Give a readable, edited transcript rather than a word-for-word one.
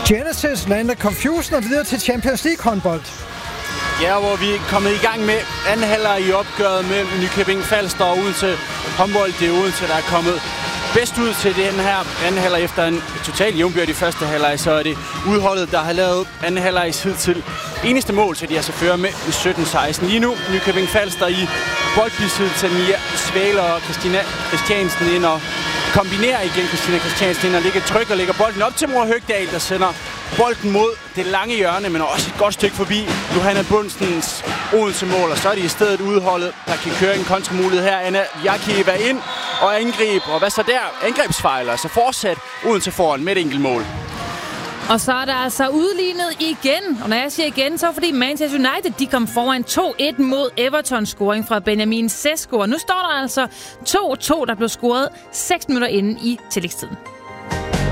Genesis lander Confusion og videre til Champions League håndbold. Ja, hvor vi er kommet i gang med anden halvleg i opgøret mellem Nykøbing Falster og Odense håndbold. Det er Odense, der er kommet bedst ud til den her anden halvleg efter en total jævnbyrd i første halvleg. Så er det udholdet, der har lavet anden halvlegs hidtil eneste mål, så de altså fører med 17-16. Lige nu Nykøbing Falster i boldbesiddelse. Mia Svaler og Christina Christiansen ind og kombinerer igen Christina Christiansen ind og ligger tryk og lægger bolden op til Mor Høgdal, der sender bolden mod det lange hjørne, men også et godt stykke forbi Johanna Bundsens Odense-mål. Og så er det i stedet udholdet, der kan køre en kontramulighed her. Anna Jakieva ind og angreb. Og hvad så der? Angrebsfejler. Så fortsat Odense foran med et enkelt mål. Og så er der altså udlignet igen. Og når jeg siger igen, så er fordi Manchester United de kom foran 2-1 mod Everton-scoring fra Benjamin Sesko. Og nu står der altså 2-2, der blev scoret 6 minutter inde i tillægstiden.